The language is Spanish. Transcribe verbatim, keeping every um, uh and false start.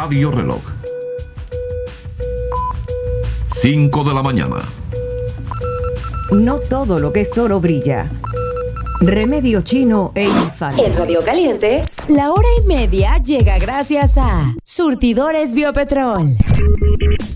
Radio Reloj. cinco de la mañana. No todo lo que es oro brilla. Remedio chino e infalible. En Radio Caliente, la hora y media llega gracias a Surtidores Biopetrol.